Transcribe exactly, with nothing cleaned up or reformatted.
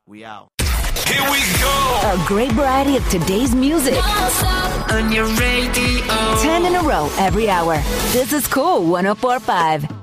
We out. Here we go. A great variety of today's music. On your radio. Ten in a row every hour. This is Cool one oh four point five.